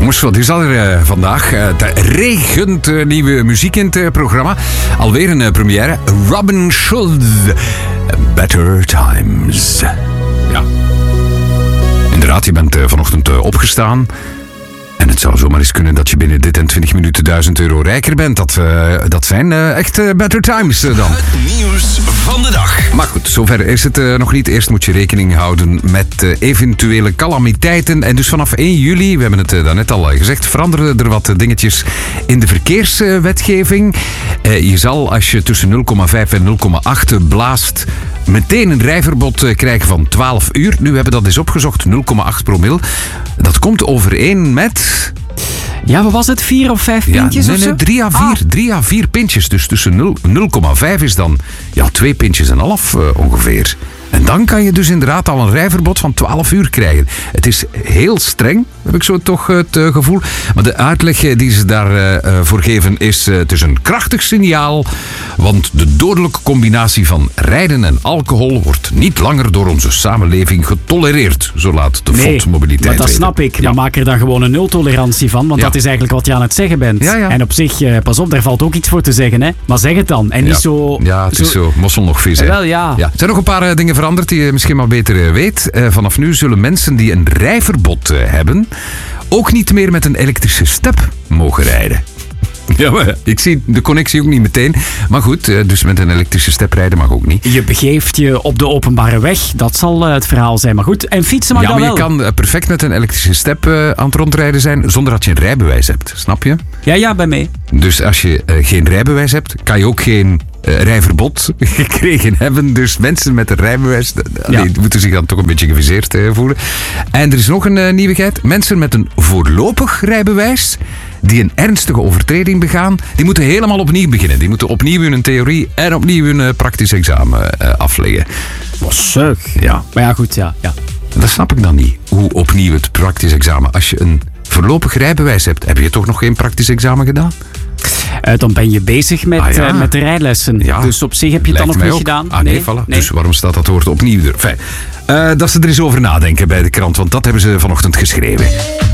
Jongens, wat is dat er vandaag? Het regent nieuwe muziek in het programma. Alweer een première. Robin Schulz. Better Times. Ja. Inderdaad, je bent vanochtend opgestaan. En het zou zomaar eens kunnen dat je binnen dit en 20 minuten €1000 rijker bent. Dat zijn echt better times dan. Het nieuws van de dag. Maar goed, zover is het nog niet. Eerst moet je rekening houden met eventuele calamiteiten. En dus vanaf 1 juli, we hebben het daarnet al gezegd, veranderen er wat dingetjes in de verkeerswetgeving. Je zal, als je tussen 0,5 en 0,8 blaast, meteen een rijverbod krijgen van 12 uur. Nu hebben we dat eens opgezocht, 0,8 promil. Dat komt overeen met... Ja, wat was het? 4 of 5 pintjes of zo? Nee, 3 à 4 pintjes. Dus tussen 0,5 is dan 2 pintjes en half ongeveer. En dan kan je dus inderdaad al een rijverbod van 12 uur krijgen. Het is heel streng, heb ik zo toch het gevoel. Maar de uitleg die ze daarvoor geven is... het is een krachtig signaal, want de dodelijke combinatie van rijden en alcohol wordt niet langer door onze samenleving getolereerd. Zo laat de FOD Mobiliteit maar dat weten. snap ik. Ja. Maar maak er dan gewoon een nultolerantie van, want dat is eigenlijk wat je aan het zeggen bent. Ja. En op zich, pas op, daar valt ook iets voor te zeggen, hè. Maar zeg het dan. En niet zo... Ja, het is zo mossel nog vis, hè. Wel, ja. Er zijn nog een paar dingen veranderd die je misschien maar beter weet. Vanaf nu zullen mensen die een rijverbod hebben ook niet meer met een elektrische step mogen rijden. Ja, maar ik zie de connectie ook niet meteen. Maar goed, dus met een elektrische step rijden mag ook niet. Je begeeft je op de openbare weg. Dat zal het verhaal zijn. Maar goed, en fietsen mag dan wel. Ja, maar je kan perfect met een elektrische step aan het rondrijden zijn zonder dat je een rijbewijs hebt. Snap je? Ja, bij mij. Dus als je geen rijbewijs hebt, kan je ook geen rijverbod gekregen hebben. Dus mensen met een rijbewijs die moeten zich dan toch een beetje geviseerd voelen. En er is nog een nieuwigheid. Mensen met een voorlopig rijbewijs die een ernstige overtreding begaan, die moeten helemaal opnieuw beginnen. Die moeten opnieuw hun theorie en opnieuw hun praktisch examen afleggen. Wat suk. Ja. Maar ja, goed, ja. Dat snap ik dan niet. Hoe opnieuw het praktisch examen? Als je een voorlopig rijbewijs hebt, heb je toch nog geen praktisch examen gedaan? Dan ben je bezig met de rijlessen. Ja. Dus op zich heb je het dan nog niet gedaan. Nee, voilà. Dus waarom staat dat woord opnieuw er? Fijn. Dat ze er eens over nadenken bij de krant, want dat hebben ze vanochtend geschreven.